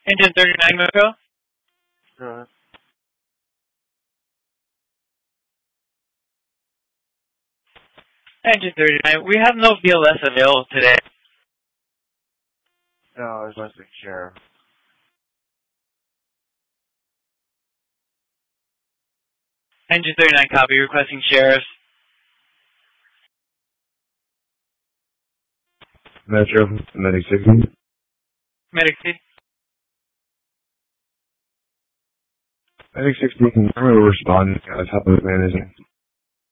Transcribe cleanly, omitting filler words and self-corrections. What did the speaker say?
Engine 39, Moco. Engine 39, we have no BLS available today. No, it's mostly sheriff. Engine 39, copy, requesting sheriffs. Metro, Medic 60. Medic 60. Medic 60, can you respond? That's how the man is.